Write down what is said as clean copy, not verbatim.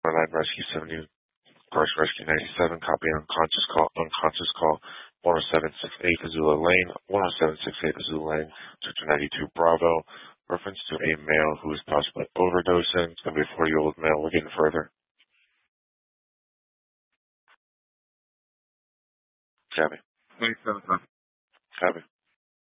Line Rescue 70, Garsh Rescue 97, copy unconscious call 10768 Azula Lane, 10768 Azula Lane, Sector 92 Bravo, reference to a male who is possibly overdosing. It's going to be a 40-year-old male. We're getting further. Copy. 97. Copy.